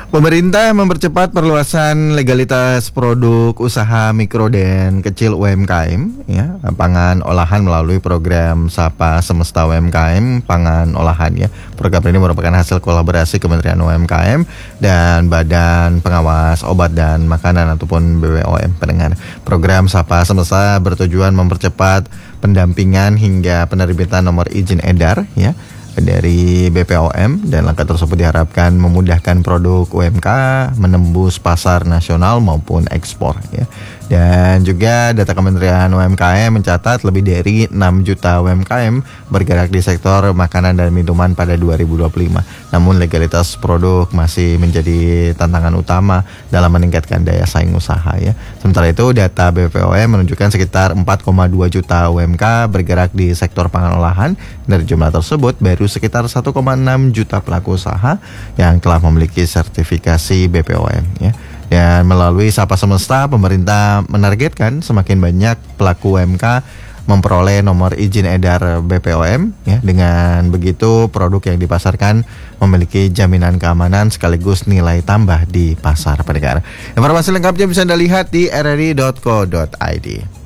Pemerintah mempercepat perluasan legalitas produk usaha mikro dan kecil UMKM ya, pangan olahan melalui program Sapa Semesta UMKM Pangan Olahan ya. Program ini merupakan hasil kolaborasi Kementerian UMKM dan Badan Pengawas Obat dan Makanan ataupun BPOM pendengar. Program Sapa Semesta bertujuan mempercepat pendampingan hingga penerbitan nomor izin edar ya dari BPOM, dan langkah tersebut diharapkan memudahkan produk UMK menembus pasar nasional maupun ekspor ya. Dan juga data Kementerian UMKM mencatat lebih dari 6 juta UMKM bergerak di sektor makanan dan minuman pada 2025. Namun legalitas produk masih menjadi tantangan utama dalam meningkatkan daya saing usaha ya. Sementara itu data BPOM menunjukkan sekitar 4,2 juta UMK bergerak di sektor pangan olahan. Dari jumlah tersebut baru sekitar 1,6 juta pelaku usaha yang telah memiliki sertifikasi BPOM ya. Dan melalui Sapa Semesta, pemerintah menargetkan semakin banyak pelaku UMK memperoleh nomor izin edar BPOM ya. Dengan begitu produk yang dipasarkan memiliki jaminan keamanan sekaligus nilai tambah di pasar pendengar. Informasi lengkapnya bisa Anda lihat di rri.co.id.